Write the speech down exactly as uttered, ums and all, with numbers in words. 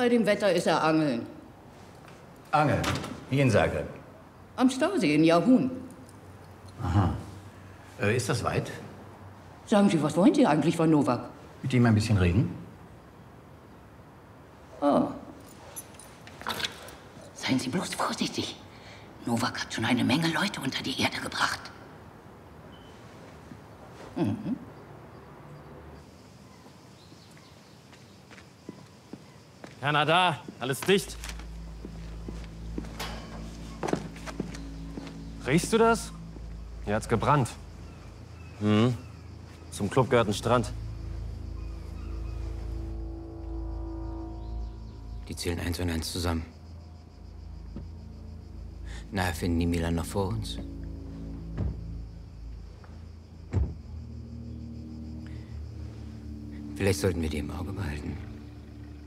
Bei dem Wetter ist er angeln. Angeln? Hier in Zagreb? Am Stausee in Jahun. Aha. Äh, ist das weit? Sagen Sie, was wollen Sie eigentlich von Novak? Mit ihm ein bisschen reden? Oh. Seien Sie bloß vorsichtig. Novak hat schon eine Menge Leute unter die Erde gebracht. Mhm. Kanada, alles dicht. Riechst du das? Hier hat's gebrannt. Hm. Zum Club gehört ein Strand. Die zählen eins und eins zusammen. Nachher finden die Milan noch vor uns. Vielleicht sollten wir die im Auge behalten.